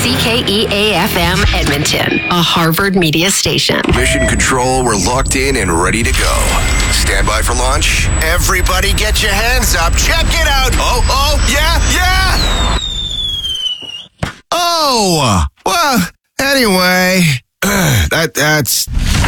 CKEA-FM Edmonton, a Harvard media station. Mission Control, we're locked in and ready to go. Stand by for launch. Everybody get your hands up. Check it out. Oh, yeah. Oh, well, anyway, that's